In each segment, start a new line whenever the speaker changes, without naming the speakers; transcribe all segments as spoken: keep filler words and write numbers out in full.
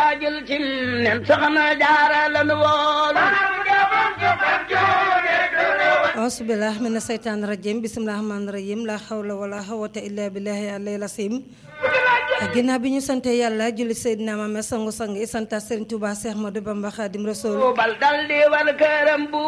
waajul cim nen soxna jaara lan woolu
auzubillah mina seytaan rajim bismillah rahmaan rahim la hawla wala quwwata illa billahi al-aliyyil azim ginnaaw bi ñu sante yàlla julli Seydina Muhammad sangu sang yi santa Serigne Touba Cheikh Ahmadou Bamba Khadim Rasoul
bal dal di wal këram bu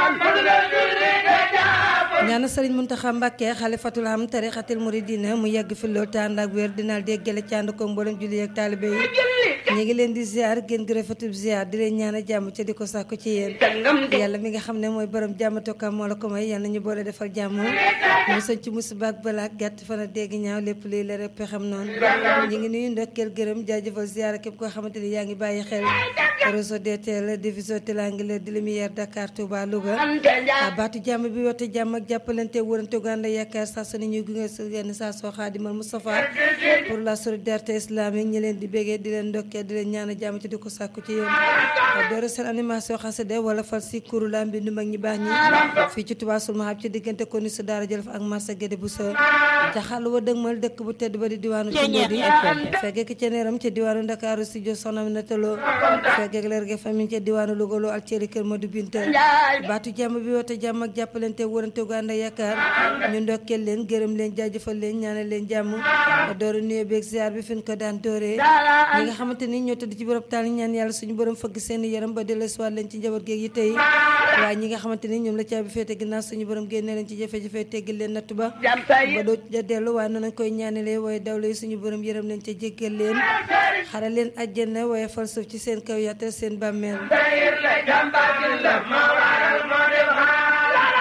ñaana Serigne Mountakha Mbacké xalifatul am tariqatil muridina mu yàgg fi lool te ànd ak wér dinaal déggale ci ànd ko mboolem julli ak taalibe yi ñu ngi leen di ziar gën gi rafetub ziar di leen ñaana jàmm ca di ko sàkku ci yéen yàlla mi nga xam ne mooy borom jàmm tokkam moo la ko may yàlla ñu boole defal jàmm mu sañ ci musiba ak balaa gàtt fan a dégg ñaaw lépp lii la rek pexam noonu ñu ngi nuyu ndokkeel gërëm jaajëfal ziar képp koo xamante ni yaa ngi bàyyi xel réseau D T L division triangulaire de lumière Dakar Touba Louga baatu jàmm bi woote jàmm ak jàppalante wërante gu ànd yaakaar saa su ne ñuy gunge si yenn saa soo Xaadimal Moustapha pour la solidarité islamique ñi leen di bégee di leen ndokkeel di leen ñaan jàmm ci di ko sàkku ci yéen doore seen animation xasida wala fal si kuru la mbindu mag ñi baax ñi fii ci Touba sul mahab ci diggante ko ni su daara Jolof ak marché Guédé bu sa jaxal wa dëgmal dëkk bu tedd ba di diwaanu Tindodi fekkee ki ca neeram ca diwaanu Ndakaaru studio Soxna mi nataloo fekkee leer ge famille ca diwaanu Louga loo Alceri Kër Madou Binta baatu jàmm bi woote jàmm ak jàppalante wërante gu ànd yaakaar ñu ndokkeel leen gërëm leen jaajëfal leen ñaanal leen jàmm doore nuyoo beeg ziar bi fi ñu ko daan dooree ñi nga xamante ni ñoo tëdd ci borom taal ñaan yàlla suñu borom fëgg seen yaram ba dellusiwaat leen ci njaboot geeg yi tey waaye ñi nga xamante ni ñoom la caabi féete ginnaaw suñu borom génne leen ci jafe-jafe teggil leen nattu ba ba doo ja dellu waaye noonu lañ koy ñaanalee waaye dawle suñu borom yërëm leen ca jéggal leen xare leen àjjana waaye fal suuf ci seen kaw yaatal seen bàmmeel